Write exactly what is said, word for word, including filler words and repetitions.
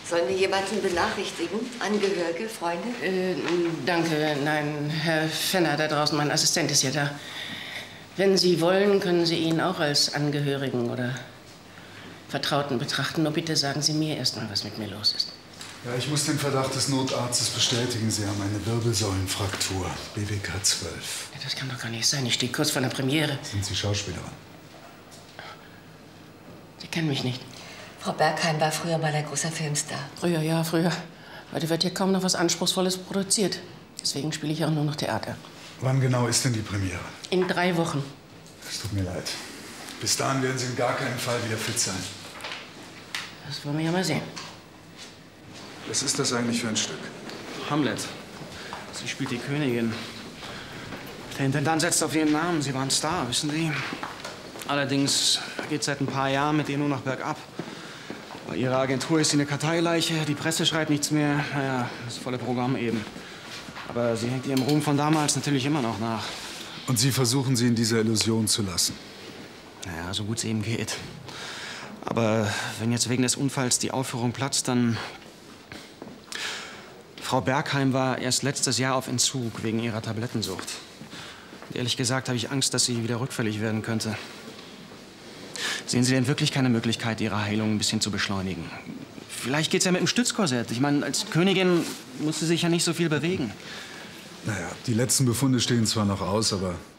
Sollen wir jemanden benachrichtigen? Angehörige, Freunde? Äh, danke, nein. Herr Fenner da draußen, mein Assistent, ist ja da. Wenn Sie wollen, können Sie ihn auch als Angehörigen oder Vertrauten betrachten. Nur bitte sagen Sie mir erst mal, was mit mir los ist. Ja, ich muss den Verdacht des Notarztes bestätigen. Sie haben eine Wirbelsäulenfraktur, B W K zwölf. Ja, das kann doch gar nicht sein. Ich stehe kurz vor der Premiere. Sind Sie Schauspielerin? Sie kennen mich nicht. Frau Bergheim war früher mal ein großer Filmstar. Früher, ja, früher. Heute wird hier kaum noch was Anspruchsvolles produziert. Deswegen spiele ich auch nur noch Theater. Wann genau ist denn die Premiere? In drei Wochen. Es tut mir leid. Bis dahin werden Sie in gar keinem Fall wieder fit sein. Das wollen wir ja mal sehen. Was ist das eigentlich für ein Stück? Hamlet. Sie spielt die Königin. Der Intendant setzt auf ihren Namen. Sie war ein Star, wissen Sie. Allerdings geht seit ein paar Jahren mit ihr nur noch bergab. Bei ihrer Agentur ist sie eine Karteileiche, die Presse schreibt nichts mehr. Naja, das volle Programm eben. Aber sie hängt ihrem Ruhm von damals natürlich immer noch nach. Und Sie versuchen, sie in dieser Illusion zu lassen? Naja, so gut es eben geht. Aber wenn jetzt wegen des Unfalls die Aufführung platzt, dann... Frau Bergheim war erst letztes Jahr auf Entzug wegen ihrer Tablettensucht. Und ehrlich gesagt habe ich Angst, dass sie wieder rückfällig werden könnte. Sehen Sie denn wirklich keine Möglichkeit, Ihre Heilung ein bisschen zu beschleunigen? Vielleicht geht's ja mit dem Stützkorsett. Ich meine, als Königin muss sie sich ja nicht so viel bewegen. Naja, die letzten Befunde stehen zwar noch aus, aber